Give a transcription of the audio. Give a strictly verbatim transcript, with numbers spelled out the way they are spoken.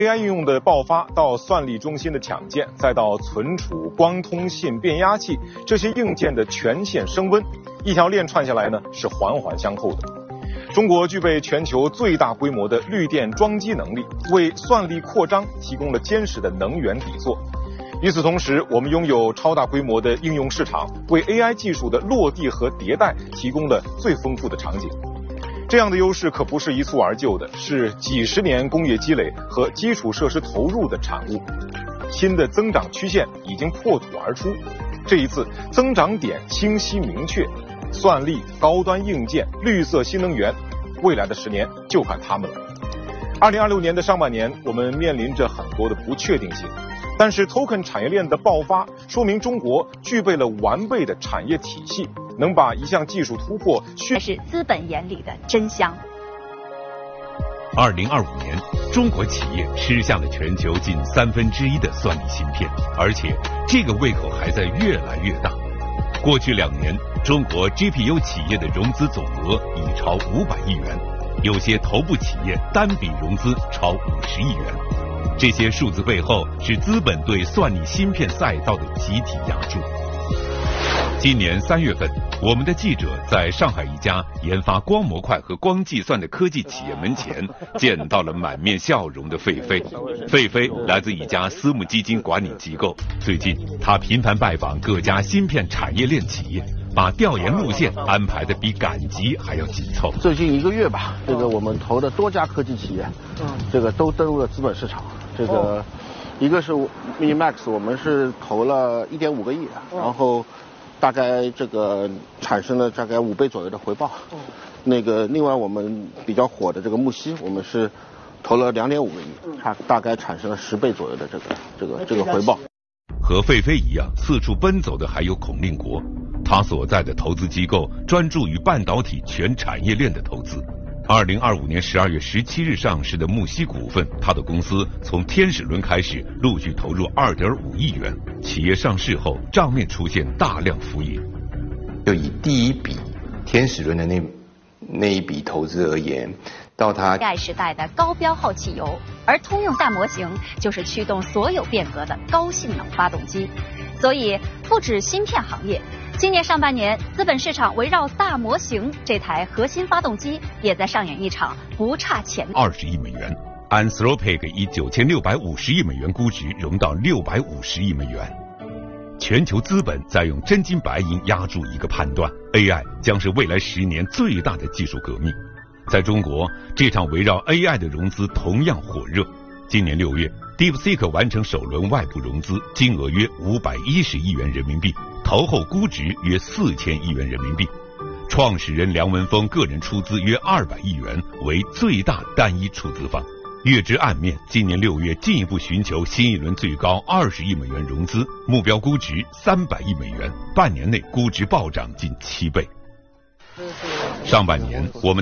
A I 应用的爆发，到算力中心的抢建，再到存储、光通信、变压器这些硬件的全线升温，一条链串下来呢，是环环相扣的。中国具备全球最大规模的绿电装机能力，为算力扩张提供了坚实的能源底座。与此同时，我们拥有超大规模的应用市场，为 A I 技术的落地和迭代提供了最丰富的场景。这样的优势可不是一蹴而就的，是几十年工业积累和基础设施投入的产物。新的增长曲线已经破土而出，这一次增长点清晰明确，算力、高端硬件、绿色新能源，未来的十年就看他们了。二零二六年的上半年，我们面临着很多的不确定性，但是 token 产业链的爆发，说明中国具备了完备的产业体系，能把一项技术突破才是资本眼里的真香。 二零二五年，中国企业吃下了全球近三分之一的算力芯片，而且这个胃口还在越来越大。过去两年，中国 G P U 企业的融资总额已超五百亿元，有些头部企业单笔融资超五十亿元。这些数字背后是资本对算力芯片赛道的集体压注。今年三月份，我们的记者在上海一家研发光模块和光计算的科技企业门前，见到了满面笑容的费飞。费飞来自一家私募基金管理机构，最近他频繁拜访各家芯片产业链企业，把调研路线安排的比赶集还要紧凑。 最近一个月吧，这个我们投的多家科技企业，这个都登入了资本市场。这个一个是 Minimax， 我们是投了一点五个亿，然后大概这个产生了大概五倍左右的回报。那个另外我们比较火的这个木西，我们是投了两点五个亿，它大概产生了十倍左右的这个这个这个回报。 和费飞一样，四处奔走的还有孔令国，他所在的投资机构专注于半导体全产业链的投资。二零二五年十二月十七日上市的木西股份，他的公司从天使轮开始陆续投入二点五亿元，企业上市后账面出现大量浮盈。 就以第一笔天使轮的那那一笔投资而言，到它盖时代的高标号汽油，而通用大模型就是驱动所有变革的高性能发动机。所以不止芯片行业，今年上半年，资本市场围绕大模型这台核心发动机，也在上演一场不差钱二十亿美元。Anthropic 以九千六百五十亿美元估值融到六百五十亿美元。全球资本在用真金白银压住一个判断 ：A I 将是未来十年最大的技术革命。在中国，这场围绕 A I 的融资同样火热。今年六月 ，DeepSeek 完成首轮外部融资，金额约五百一十亿元人民币。投后估值约四千亿元人民币，创始人梁文峰个人出资约二百亿元，为最大单一出资方。月之暗面，今年六月进一步寻求新一轮最高二十亿美元融资，目标估值三百亿美元，半年内估值暴涨近七倍。上半年我们